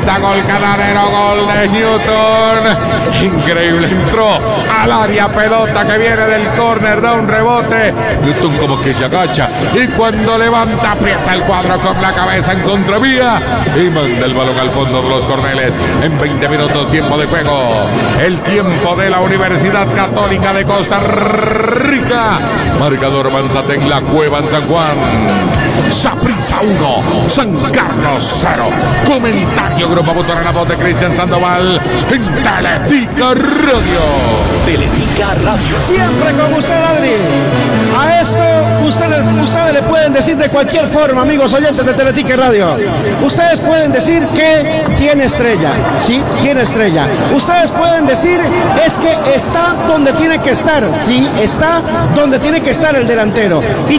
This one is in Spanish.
está gol Cananero, gol de Newton. Increíble, entró al área, pelota que viene del córner, da un rebote. Newton como que se agacha y cuando levanta aprieta el cuadro con la cabeza en contravía y manda el balón al fondo de los corneles. En 20 minutos tiempo de juego, el tiempo de la Universidad Católica de Costa Rica. Marcador Manzatec, La Cueva en San Juan. Saprissa 1, San Carlos 0. Comentario Grupo Motorana de Cristian Sandoval en Teletica Radio. Teletica Radio. Siempre con usted, Adri. A esto ustedes le pueden decir de cualquier forma, amigos oyentes de Teletica Radio. Ustedes pueden decir que tiene estrella, ¿sí? Tiene estrella. Ustedes pueden decir es que está donde tiene que estar, ¿sí? Está donde tiene que estar el delantero. Y